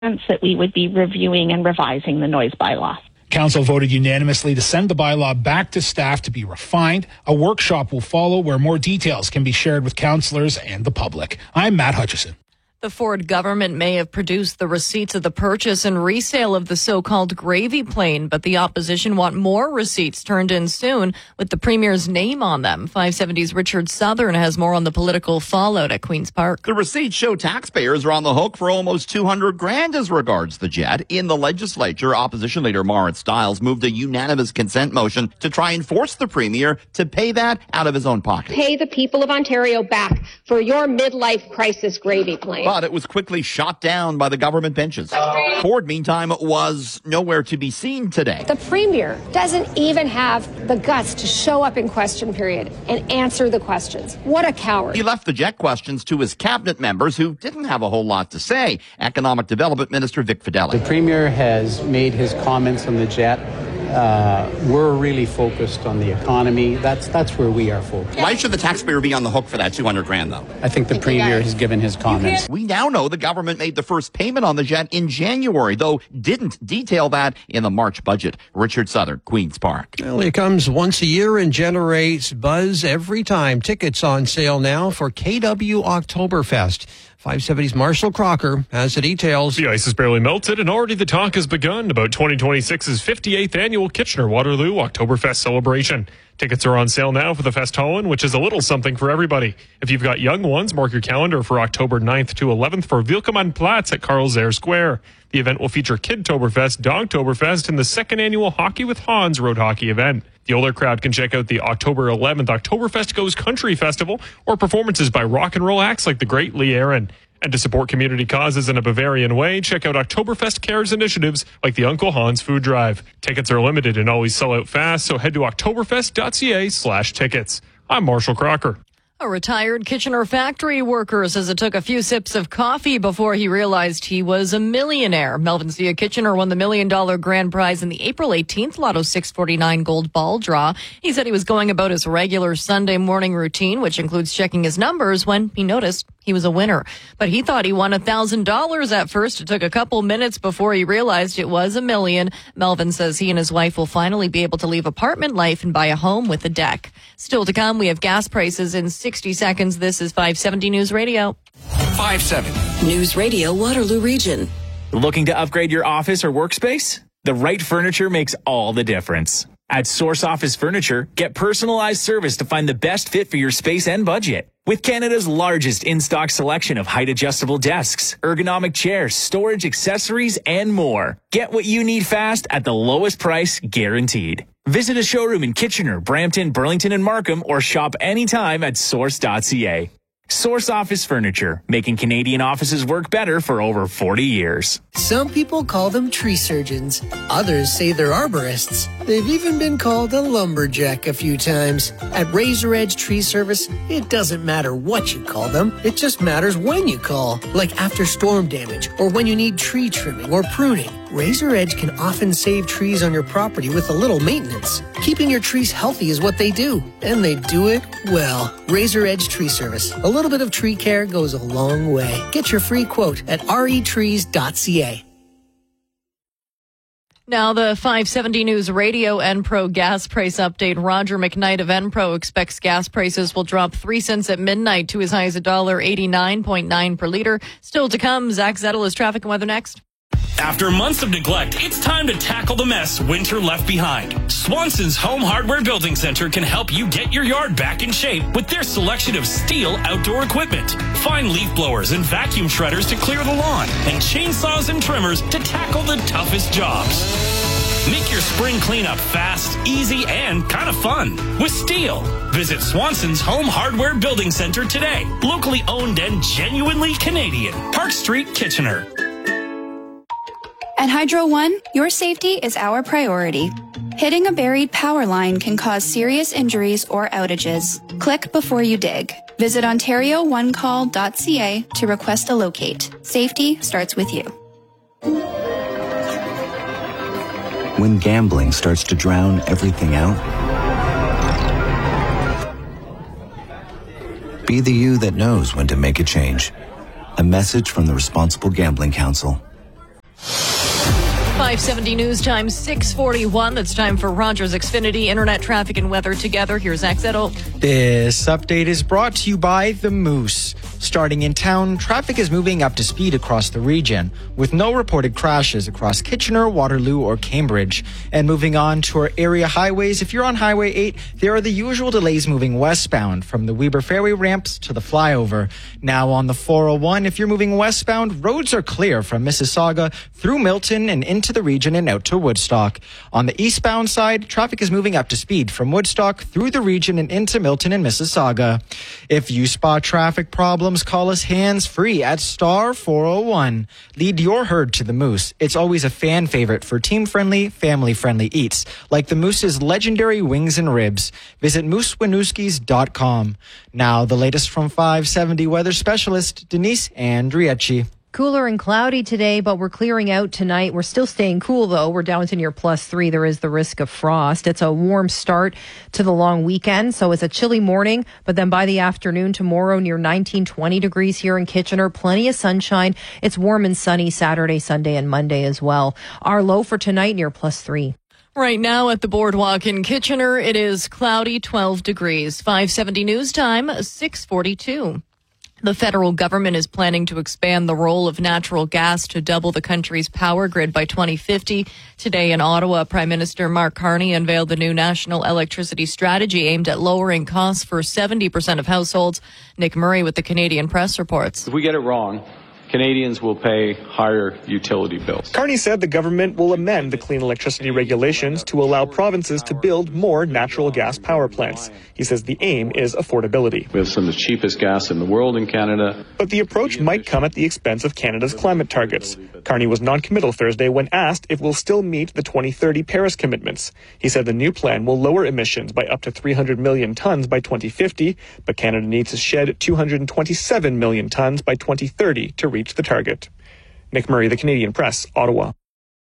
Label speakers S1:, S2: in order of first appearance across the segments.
S1: that we would be reviewing and revising the noise bylaw.
S2: Council voted unanimously to send the bylaw back to staff to be refined. A workshop will follow where more details can be shared with councillors and the public. I'm Matt Hutchison.
S3: The Ford government may have produced the receipts of the purchase and resale of the so-called gravy plane, but the opposition want more receipts turned in soon with the Premier's name on them. 570's Richard Southern has more on the political fallout at Queen's Park.
S4: The receipts show taxpayers are on the hook for almost $200,000 as regards the jet. In the legislature, opposition leader Marit Stiles moved a unanimous consent motion to try and force the Premier to pay that out of his own pocket.
S5: Pay the people of Ontario back for your midlife crisis gravy plane.
S4: But it was quickly shot down by the government benches. Ford, meantime, was nowhere to be seen today.
S5: The Premier doesn't even have the guts to show up in question period and answer the questions. What a coward.
S4: He left the jet questions to his cabinet members who didn't have a whole lot to say. Economic Development Minister Vic Fedeli.
S6: The Premier has made his comments on the jet. We're really focused on the economy. That's where we are focused.
S4: Why should the taxpayer be on the hook for that $200,000 though?
S6: I think the Premier has given his comments.
S4: We now know the government made the first payment on the jet in January, though didn't detail that in the March budget. Richard Southern, Queen's Park.
S7: Well, it comes once a year and generates buzz every time. Tickets on sale now for KW Oktoberfest. 570's Marshall Crocker has the details.
S8: The ice has barely melted and already the talk has begun about 2026's 58th annual Kitchener-Waterloo Oktoberfest celebration. Tickets are on sale now for the Festhallen, which is a little something for everybody. If you've got young ones, mark your calendar for October 9th to 11th for Willkommen Platz at Carl Zare Square. The event will feature Kidtoberfest, Dogtoberfest, and the second annual Hockey with Hans road hockey event. The older crowd can check out the October 11th Oktoberfest Goes Country Festival or performances by rock and roll acts like the great Lee Aaron. And to support community causes in a Bavarian way, check out Oktoberfest Cares initiatives like the Uncle Hans Food Drive. Tickets are limited and always sell out fast, so head to oktoberfest.ca/tickets. I'm Marshall Crocker.
S3: A retired Kitchener factory worker says it took a few sips of coffee before he realized he was a millionaire. Melvin Zia Kitchener won the $1 million grand prize in the April 18th Lotto 649 Gold Ball draw. He said he was going about his regular Sunday morning routine, which includes checking his numbers, when he noticed he was a winner. But he thought he won $1,000 at first. It took a couple minutes before he realized it was $1 million. Melvin says he and his wife will finally be able to leave apartment life and buy a home with a deck. Still to come, we have gas prices in 60 seconds. This is 570 News Radio.
S9: 570 News Radio Waterloo Region.
S10: Looking to upgrade your office or workspace? The right furniture makes all the difference. At Source Office Furniture, get personalized service to find the best fit for your space and budget. With Canada's largest in-stock selection of height-adjustable desks, ergonomic chairs, storage accessories, and more. Get what you need fast at the lowest price guaranteed. Visit a showroom in Kitchener, Brampton, Burlington, and Markham, or shop anytime at source.ca. Source Office Furniture, making Canadian offices work better for over 40 years.
S11: Some people call them tree surgeons. Others say they're arborists. They've even been called a lumberjack a few times. At Razor Edge Tree Service, it doesn't matter what you call them. It just matters when you call, like after storm damage or when you need tree trimming or pruning. Razor Edge can often save trees on your property with a little maintenance. Keeping your trees healthy is what they do, and they do it well. Razor Edge Tree Service. A little bit of tree care goes a long way. Get your free quote at retrees.ca.
S3: Now the 570 News Radio Enpro gas price update. Roger McKnight of Enpro expects gas prices will drop 3 cents at midnight to as high as $1.89.9 per liter. Still to come, Zach Zettel is traffic and weather next.
S12: After months of neglect, it's time to tackle the mess winter left behind. Swanson's Home Hardware Building Center can help you get your yard back in shape with their selection of STIHL outdoor equipment. Find leaf blowers and vacuum shredders to clear the lawn, and chainsaws and trimmers to tackle the toughest jobs. Make your spring cleanup fast, easy, and kind of fun with STIHL. Visit Swanson's Home Hardware Building Center today. Locally owned and genuinely Canadian. Park Street, Kitchener.
S13: At Hydro One, your safety is our priority. Hitting a buried power line can cause serious injuries or outages. Click before you dig. Visit OntarioOneCall.ca to request a locate. Safety starts with you.
S14: When gambling starts to drown everything out, be the you that knows when to make a change. A message from the Responsible Gambling Council.
S3: 570 news time, 6:41. It's time for Rogers Xfinity Internet traffic and weather together. Here's Axedo.
S15: This update is brought to you by the Moose. Starting in town, traffic is moving up to speed across the region, with no reported crashes across Kitchener, Waterloo, or Cambridge. And moving on to our area highways, if you're on Highway 8, there are the usual delays moving westbound from the Weber Fairway ramps to the flyover. Now on the 401, if you're moving westbound, roads are clear from Mississauga through Milton and into the region and out to Woodstock. On the eastbound side, traffic is moving up to speed from Woodstock through the region and into Milton and Mississauga. If you spot traffic problems, call us hands-free at star 401. Lead your herd to the Moose. It's always a fan favorite for team-friendly, family-friendly eats, like the Moose's legendary wings and ribs. Visit moosewinooskies.com. Now, the latest from 570 weather specialist Denise Andriecci.
S16: Cooler and cloudy today, but we're clearing out tonight. We're still staying cool, though. We're down to near +3. There is the risk of frost. It's a warm start to the long weekend, so it's a chilly morning, but then by the afternoon tomorrow, near 19, 20 degrees here in Kitchener. Plenty of sunshine. It's warm and sunny Saturday, Sunday, and Monday as well. Our low for tonight, near +3.
S3: Right now at the Boardwalk in Kitchener, it is cloudy, 12 degrees. 570 news time, 6:42. The federal government is planning to expand the role of natural gas to double the country's power grid by 2050. Today in Ottawa, Prime Minister Mark Carney unveiled the new national electricity strategy aimed at lowering costs for 70% of households. Nick Murray with the Canadian Press reports.
S17: If we get it wrong, Canadians will pay higher utility bills.
S18: Carney said the government will amend the clean electricity regulations to allow provinces to build more natural gas power plants. He says the aim is affordability.
S17: We have some of the cheapest gas in the world in Canada.
S18: But the approach might come at the expense of Canada's climate targets. Carney was non-committal Thursday when asked if we'll still meet the 2030 Paris commitments. He said the new plan will lower emissions by up to 300 million tons by 2050, but Canada needs to shed 227 million tons by 2030 to reach the target. Nick Murray, the Canadian Press, Ottawa.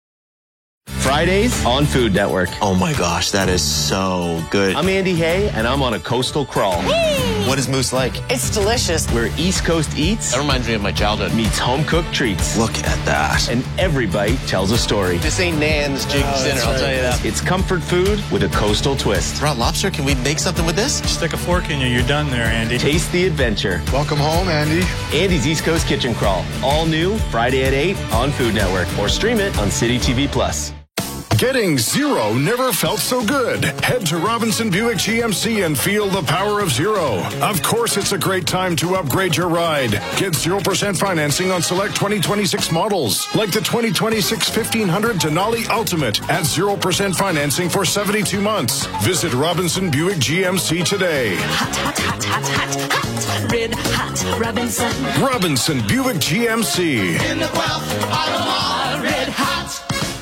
S19: Fridays on Food Network. Oh my gosh, that is so good. I'm Andy Hay, and I'm on a coastal crawl. What is Moose like?
S20: It's delicious.
S19: Where East Coast eats.
S20: That reminds me of my childhood.
S19: Meets home-cooked treats. Look at that. And every bite tells a story.
S20: This ain't Nan's chicken dinner, I'll tell you that.
S19: It's comfort food with a coastal twist.
S20: Raw lobster, can we make something with this?
S21: Stick a fork in you, you're done there, Andy.
S19: Taste the adventure.
S21: Welcome home, Andy.
S19: Andy's East Coast Kitchen Crawl. All new, Friday at 8 on Food Network. Or stream it on City TV Plus.
S22: Getting zero never felt so good. Head to Robinson Buick GMC and feel the power of zero. Of course, it's a great time to upgrade your ride. Get 0% financing on select 2026 models, like the 2026 1500 Denali Ultimate at 0% financing for 72 months. Visit Robinson Buick GMC today.
S23: Hot, hot, hot, hot, hot, hot. Red hot Robinson.
S22: Robinson Buick GMC.
S23: In the Guelph, Ottawa, red hot.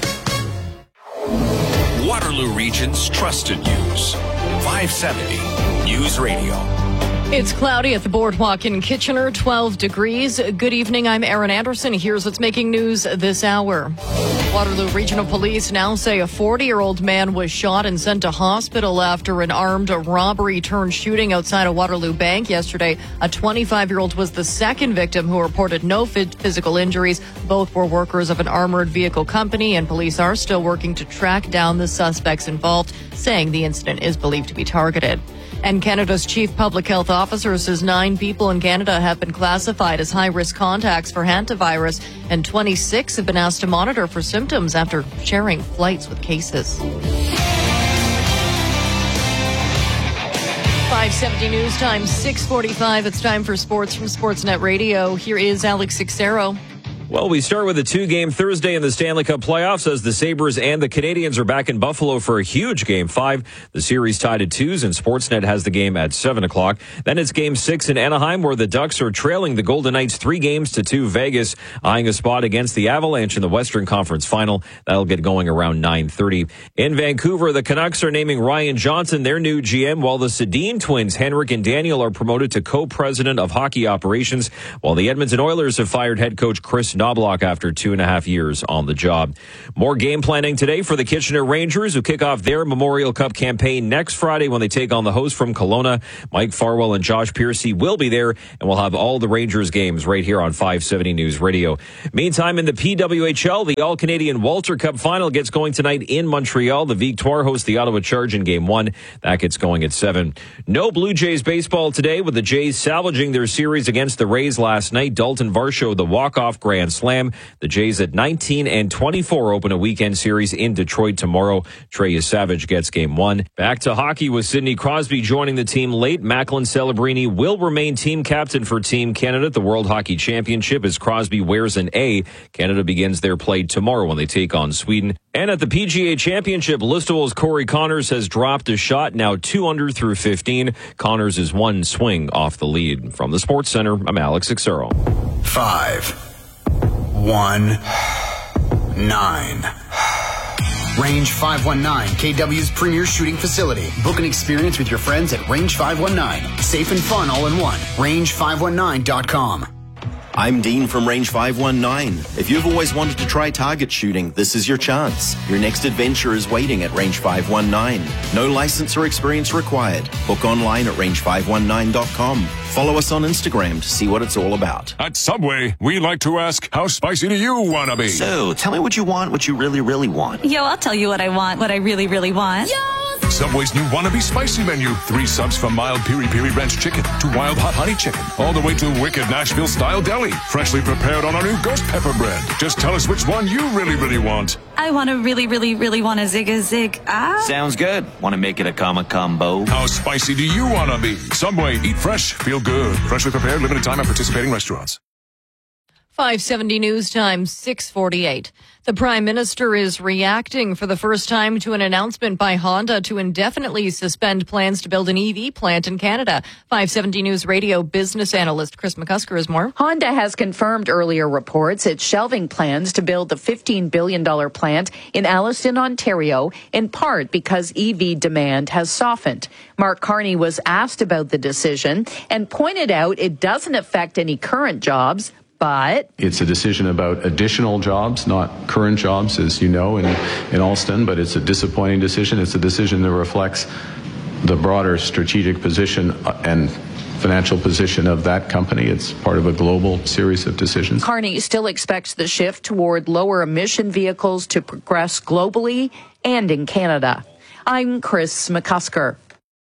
S24: Waterloo Region's trusted news. 570 News Radio.
S3: It's cloudy at the Boardwalk in Kitchener, 12 degrees. Good evening, I'm Erin Anderson. Here's what's making news this hour. Waterloo Regional Police now say a 40-year-old man was shot and sent to hospital after an armed robbery turned shooting outside a Waterloo bank yesterday. A 25-year-old was the second victim who reported no physical injuries. Both were workers of an armored vehicle company, and police are still working to track down the suspects involved, saying the incident is believed to be targeted. And Canada's chief public health officer says 9 people in Canada have been classified as high-risk contacts for hantavirus, and 26 have been asked to monitor for symptoms after sharing flights with cases. 570 news time, 6:45. It's time for sports from Sportsnet Radio. Here is Alex Sixero.
S25: Well, we start with a 2-game Thursday in the Stanley Cup playoffs as the Sabres and the Canadians are back in Buffalo for a huge Game 5. The series tied at 2s, and Sportsnet has the game at 7 o'clock. Then it's Game 6 in Anaheim, where the Ducks are trailing the Golden Knights 3-2. Vegas eyeing a spot against the Avalanche in the Western Conference Final. That'll get going around 9:30. In Vancouver, the Canucks are naming Ryan Johnson their new GM, while the Sedin twins, Henrik and Daniel, are promoted to co-president of hockey operations, while the Edmonton Oilers have fired head coach Chris Knobloch after 2.5 years on the job. More game planning today for the Kitchener Rangers, who kick off their Memorial Cup campaign next Friday when they take on the host from Kelowna. Mike Farwell and Josh Piercy will be there, and we'll have all the Rangers games right here on 570 News Radio. Meantime, in the PWHL, the All-Canadian Walter Cup final gets going tonight in Montreal. The Victoire host the Ottawa Charge in Game 1. That gets going at 7. No Blue Jays baseball today, with the Jays salvaging their series against the Rays last night. Dalton Varsho, the walk-off grand slam. The Jays at 19-24 open a weekend series in Detroit tomorrow. Trey Savage gets Game 1. Back to hockey with Sidney Crosby joining the team late. Macklin Celebrini will remain team captain for Team Canada at the World Hockey Championship as Crosby wears an A. Canada begins their play tomorrow when they take on Sweden. And at the PGA Championship, Listowel's Corey Connors has dropped a shot, now 2 under through 15. Connors is 1 swing off the lead. From the Sports Center, I'm Alex Xero.
S1: 5, 1, 9. Range 519, KW's premier shooting facility. Book an experience with your friends at Range 519. Safe and fun all in one. Range519.com.
S19: I'm Dean from Range 519. If you've always wanted to try target shooting, this is your chance. Your next adventure is waiting at Range 519. No license or experience required. Book online at range519.com. Follow us on Instagram to see what it's all about.
S22: At Subway, we like to ask, how spicy do you want to be?
S19: So, tell me what you want, what you really, really want.
S23: Yo, I'll tell you what I want, what I really, really want.
S22: Subway's new Wannabe Spicy menu. 3 subs from mild piri-piri ranch chicken to wild hot honey chicken, all the way to wicked Nashville-style deli. Freshly prepared on our new ghost pepper bread. Just tell us which one you really, really want.
S23: I want to really, really, really want a zig.
S19: Sounds good. Want to make it a combo?
S22: How spicy do you want to be? Subway, eat fresh, feel good. Freshly prepared, limited time at participating restaurants.
S3: 570 News Time, 6:48. The Prime Minister is reacting for the first time to an announcement by Honda to indefinitely suspend plans to build an EV plant in Canada. 570 News Radio business analyst Chris McCusker has more.
S2: Honda has confirmed earlier reports it's shelving plans to build the $15 billion plant in Alliston, Ontario, in part because EV demand has softened. Mark Carney was asked about the decision and pointed out it doesn't affect any current jobs, but
S4: it's a decision about additional jobs, not current jobs, as you know, in Alston, but it's a disappointing decision. It's a decision that reflects the broader strategic position and financial position of that company. It's part of a global series of decisions.
S2: Carney still expects the shift toward lower emission vehicles to progress globally and in Canada. I'm Chris McCusker.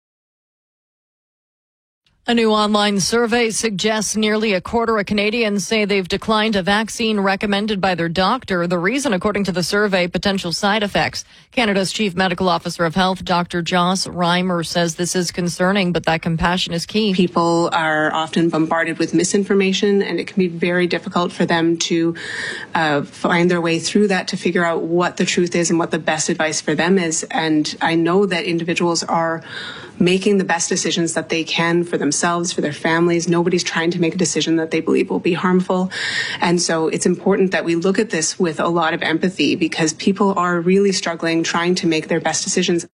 S3: A new online survey suggests nearly a quarter of Canadians say they've declined a vaccine recommended by their doctor. The reason, according to the survey, potential side effects. Canada's Chief Medical Officer of Health, Dr. Joss Reimer, says this is concerning, but that compassion is key.
S5: People are often bombarded with misinformation, and it can be very difficult for them to find their way through that to figure out what the truth is and what the best advice for them is. And I know that individuals are making the best decisions that they can for themselves, for their families. Nobody's trying to make a decision that they believe will be harmful. And so it's important that we look at this with a lot of empathy, because people are really struggling trying to make their best decisions.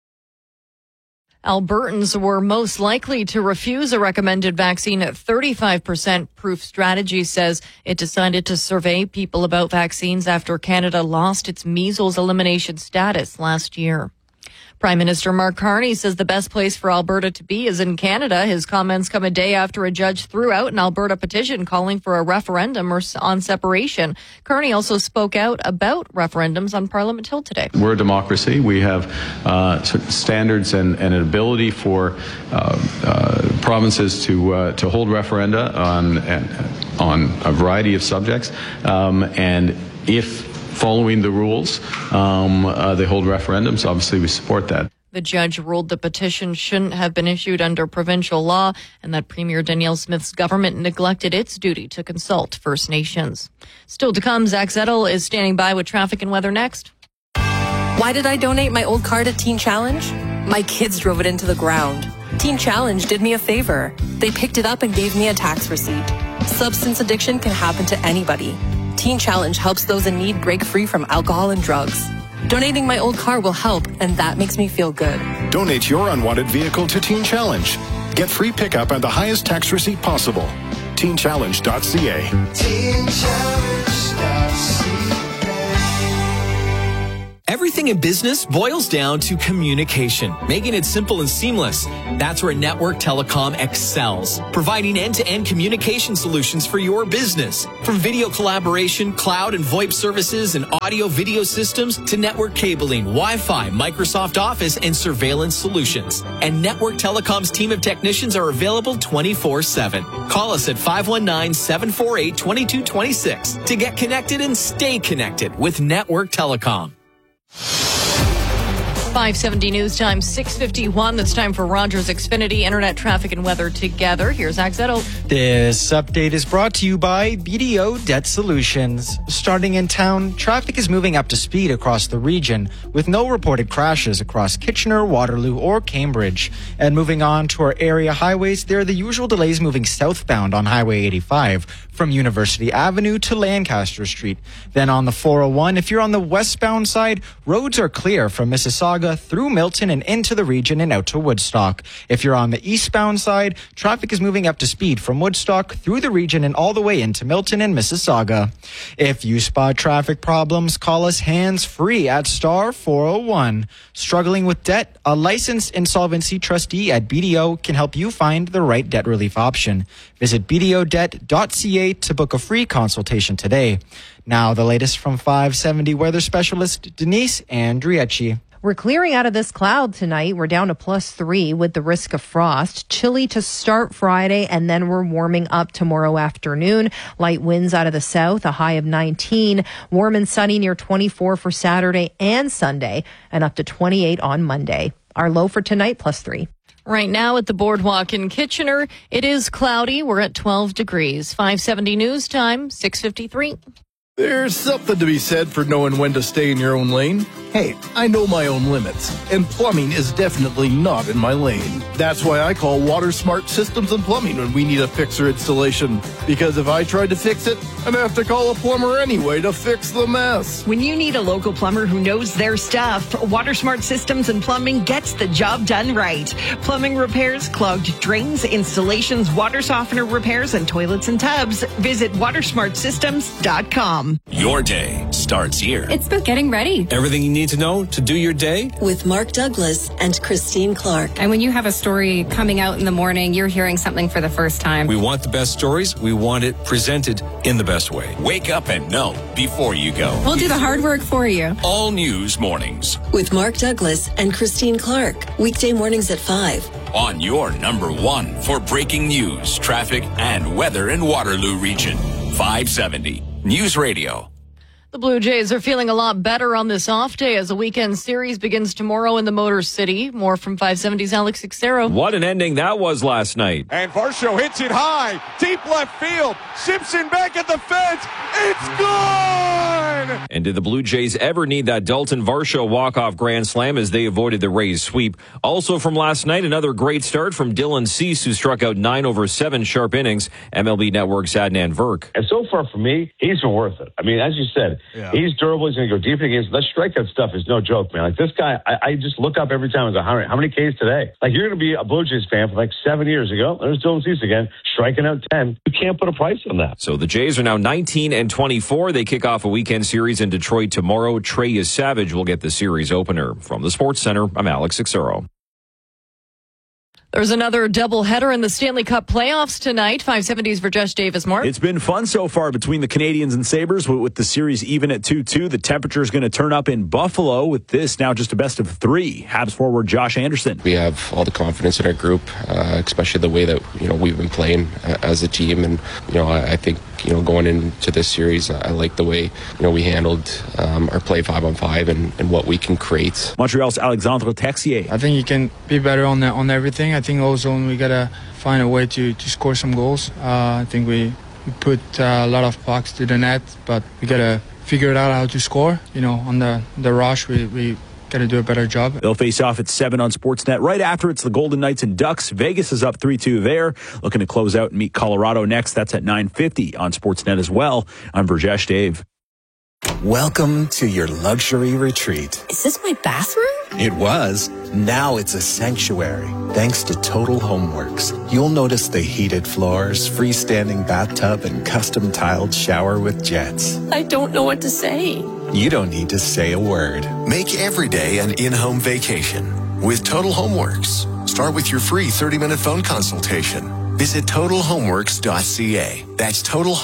S3: Albertans were most likely to refuse a recommended vaccine at 35%. Proof Strategy says it decided to survey people about vaccines after Canada lost its measles elimination status last year. Prime Minister Mark Carney says the best place for Alberta to be is in Canada. His comments come a day after a judge threw out an Alberta petition calling for a referendum on separation. Carney also spoke out about referendums on Parliament Hill today.
S4: We're a democracy. We have standards and an ability for provinces to hold referenda on a variety of subjects. And if following the rules, they hold referendums. Obviously, we support that.
S3: The judge ruled the petition shouldn't have been issued under provincial law and that Premier Danielle Smith's government neglected its duty to consult First Nations. Still to come, Zach Zettel is standing by with traffic and weather next.
S6: Why did I donate my old car to Teen Challenge? My kids drove it into the ground. Teen Challenge did me a favor. They picked it up and gave me a tax receipt. Substance addiction can happen to anybody. Teen Challenge helps those in need break free from alcohol and drugs. Donating my old car will help, and that makes me feel good.
S22: Donate your unwanted vehicle to Teen Challenge. Get free pickup and the highest tax receipt possible. TeenChallenge.ca.
S26: Teen Challenge.
S7: Everything in business boils down to communication, making it simple and seamless. That's where Network Telecom excels, providing end-to-end communication solutions for your business. From video collaboration, cloud and VoIP services, and audio-video systems to network cabling, Wi-Fi, Microsoft Office, and surveillance solutions. And Network Telecom's team of technicians are available 24/7. Call us at 519-748-2226 to get connected and stay connected with Network Telecom.
S3: 570 News Time, 6:51. That's time for Rogers Xfinity Internet Traffic and Weather together. Here's Zach Zettel.
S15: This update is brought to you by BDO Debt Solutions. Starting in town, traffic is moving up to speed across the region with no reported crashes across Kitchener, Waterloo, or Cambridge. And moving on to our area highways, there are the usual delays moving southbound on Highway 85 from University Avenue to Lancaster Street. Then on the 401, if you're on the westbound side, roads are clear from Mississauga through Milton and into the region and out to Woodstock. If you're on the eastbound side, traffic is moving up to speed from Woodstock through the region and all the way into Milton and Mississauga. If you spot traffic problems, call us hands-free at star 401. Struggling with debt? A licensed insolvency trustee at BDO can help you find the right debt relief option. Visit bdodebt.ca to book a free consultation today. Now the latest from 570 weather specialist Denise Andriecci.
S16: We're clearing out of this cloud tonight. We're down to +3 with the risk of frost. Chilly to start Friday, and then we're warming up tomorrow afternoon. Light winds out of the south, a high of 19. Warm and sunny near 24 for Saturday and Sunday, and up to 28 on Monday. Our low for tonight, +3.
S3: Right now at the Boardwalk in Kitchener, it is cloudy. We're at 12 degrees. 570 News Time, 6:53.
S8: There's something to be said for knowing when to stay in your own lane. Hey, I know my own limits, and plumbing is definitely not in my lane. That's why I call Water Smart Systems and Plumbing when we need a fixer installation. Because if I tried to fix it, I'd have to call a plumber anyway to fix the mess.
S9: When you need a local plumber who knows their stuff, Water Smart Systems and Plumbing gets the job done right. Plumbing repairs, clogged drains, installations, water softener repairs, and toilets and tubs. Visit watersmartsystems.com.
S24: Your day starts here.
S10: It's about getting ready.
S24: Everything you need to know to do your day
S10: with Mark Douglas and Christine Clark. And when you have a story coming out in the morning, you're hearing something for the first time.
S24: We want the best stories. We want it presented in the best way. Wake up and know before you go.
S10: We'll do the hard work for you.
S24: All News Mornings
S10: with Mark Douglas and Christine Clark. Weekday mornings at 5
S24: on your number one for breaking news, traffic, and weather in Waterloo region. 570 News Radio.
S3: The Blue Jays are feeling a lot better on this off day as the weekend series begins tomorrow in the Motor City. More from 570's Alex Ixero.
S25: What an ending that was last night.
S11: And Varsho hits it high, deep left field. Simpson back at the fence. It's gone!
S25: And did the Blue Jays ever need that Dalton Varsho walk-off grand slam as they avoided the Rays sweep? Also from last night, another great start from Dylan Cease, who struck out 9 over 7 sharp innings. MLB Network's Adnan Virk.
S26: And so far for me, he's been worth it. I mean, as you said, he's durable. He's going to go deep in games. That strikeout stuff is no joke, man. Like this guy, I just look up every time and go, how many Ks today? Like you're going to be a Blue Jays fan for like 7 years ago. There's Dylan Cease again, striking out 10. You can't put a price on that.
S25: So the Jays are now 19-24. They kick off a weekend series in Detroit tomorrow. Trey Savage will get the series opener. From the Sports Center, I'm Alex Ixero.
S3: There's another doubleheader in the Stanley Cup playoffs tonight. 570's Virjesh Davis. Mark.
S27: It's been fun so far between the Canadiens and Sabres with the series even at 2-2. The temperature is going to turn up in Buffalo with this now just a best of 3. Habs forward Josh Anderson.
S28: We have all the confidence in our group, especially the way that we've been playing as a team, and I think going into this series, I like the way we handled our play 5-on-5 and what we can create.
S27: Montreal's Alexandre Texier.
S29: I think you can be better on everything. I think also we gotta find a way to score some goals. I think we put a lot of pucks to the net, but we gotta figure it out how to score. On the rush, we gotta do a better job.
S27: They'll face off at 7 on Sportsnet. Right after, it's the Golden Knights and Ducks. Vegas is up 3-2 there. Looking to close out and meet Colorado next. That's at 9:50 on Sportsnet as well. I'm Virjesh Dave.
S1: Welcome to your luxury retreat.
S6: Is this my bathroom?
S1: It was. Now it's a sanctuary. Thanks to Total Homeworks, you'll notice the heated floors, freestanding bathtub, and custom tiled shower with jets.
S6: I don't know what to say.
S1: You don't need to say a word.
S12: Make every day an in-home vacation with Total Homeworks. Start with your free 30-minute phone consultation. Visit TotalHomeworks.ca. That's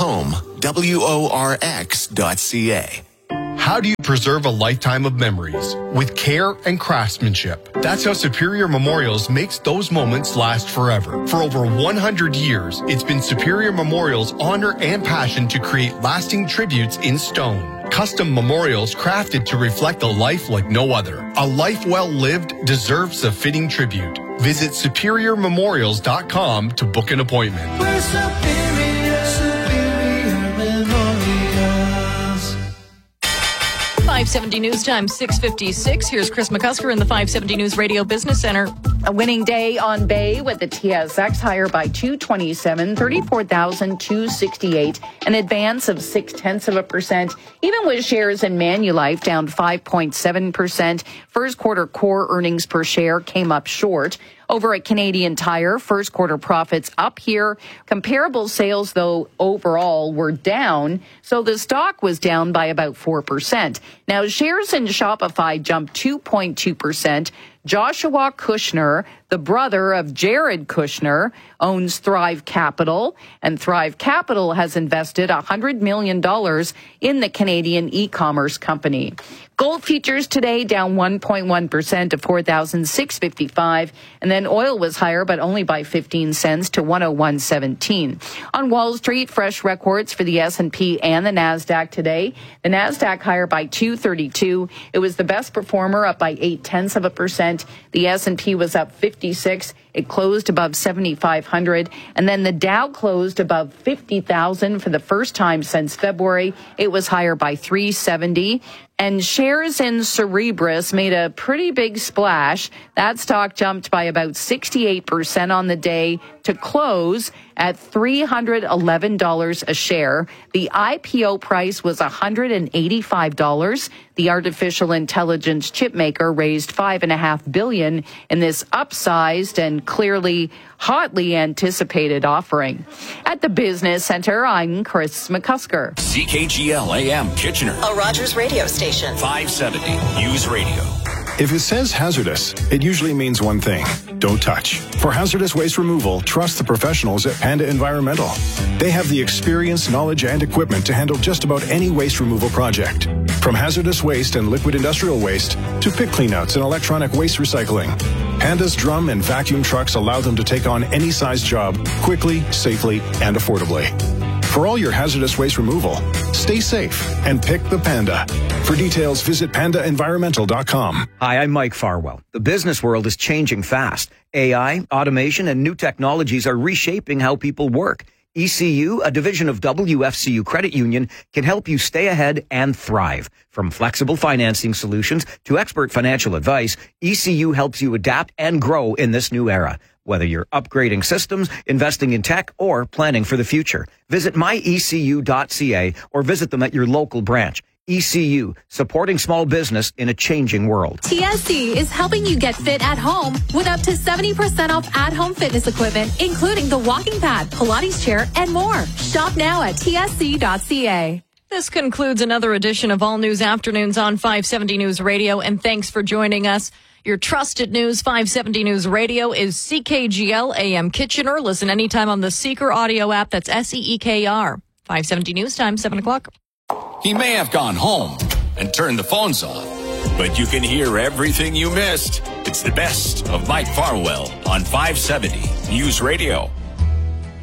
S12: TotalHome.ca.
S13: How do you preserve a lifetime of memories? With care and craftsmanship. That's how Superior Memorials makes those moments last forever. For over 100 years, it's been Superior Memorials' honor and passion to create lasting tributes in stone. Custom memorials crafted to reflect a life like no other. A life well lived deserves a fitting tribute. Visit SuperiorMemorials.com to book an appointment.
S14: We're Superior Memorials.
S3: 570 News Time, 6:56. Here's Chris McCusker in the 570 News Radio Business Center.
S2: A winning day on Bay with the TSX higher by 227, 34,268, an advance of 0.6%. Even with shares in Manulife down 5.7%, first quarter core earnings per share came up short. Over at Canadian Tire, first quarter profits up here. Comparable sales, though, overall were down, so the stock was down by about 4%. Now, shares in Shopify jumped 2.2%. Joshua Kushner, the brother of Jared Kushner, owns Thrive Capital, and Thrive Capital has invested $100 million in the Canadian e-commerce company. Gold futures today down 1.1% to $4,655, and then oil was higher, but only by 15 cents to $101.17. On Wall Street, fresh records for the S&P and the NASDAQ today. The NASDAQ higher by 232. It was the best performer, up by 0.8%. The S&P was up 56. It closed above 7,500, and then the Dow closed above 50,000 for the first time since February. It was higher by 370. And shares in Cerebras made a pretty big splash. That stock jumped by about 68% on the day to close at $311 a share. The IPO price was $185. The artificial intelligence chip maker raised $5.5 billion in this upsized and clearly hotly anticipated offering. At the Business Center, I'm Chris McCusker.
S24: CKGL AM Kitchener.
S6: A Rogers radio station.
S24: 570 News Radio.
S22: If it says hazardous, it usually means one thing: don't touch. For hazardous waste removal, trust the professionals at Panda Environmental. They have the experience, knowledge, and equipment to handle just about any waste removal project. From hazardous waste and liquid industrial waste to pit cleanouts and electronic waste recycling, Panda's drum and vacuum trucks allow them to take on any size job quickly, safely, and affordably. For all your hazardous waste removal, stay safe and pick the Panda. For details, visit pandaenvironmental.com.
S17: Hi, I'm Mike Farwell. The business world is changing fast. AI, automation, and new technologies are reshaping how people work. ECU, a division of WFCU Credit Union, can help you stay ahead and thrive. From flexible financing solutions to expert financial advice, ECU helps you adapt and grow in this new era. Whether you're upgrading systems, investing in tech, or planning for the future, visit myecu.ca or visit them at your local branch. ECU, supporting small business in a changing world.
S18: TSC is helping you get fit at home with up to 70% off at-home fitness equipment, including the walking pad, Pilates chair, and more. Shop now at tsc.ca.
S3: This concludes another edition of All News Afternoons on 570 News Radio, and thanks for joining us. Your trusted news, 570 News Radio, is CKGL AM Kitchener. Listen anytime on the Seeker audio app. That's SEEKR. 570 News Time, 7 o'clock.
S24: He may have gone home and turned the phones off, but you can hear everything you missed. It's the best of Mike Farwell on 570 News Radio.